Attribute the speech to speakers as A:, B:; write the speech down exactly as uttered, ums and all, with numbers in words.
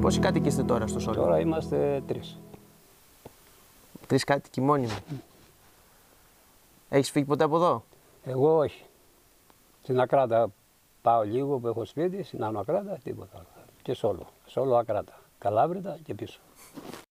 A: Πόσοι κάτοικοι είστε τώρα στο Σόλο?
B: Τώρα είμαστε τρεις.
A: Τρεις κάτοικοι μόνιμοι. Mm. Έχεις φύγει ποτέ από εδώ?
B: Εγώ όχι. Στην Ακράτα πάω λίγο που έχω σπίτι, στην Άνω Ακράτα, τίποτα. Και Σόλο. Σόλο Ακράτα. Καλάβρητα και πίσω.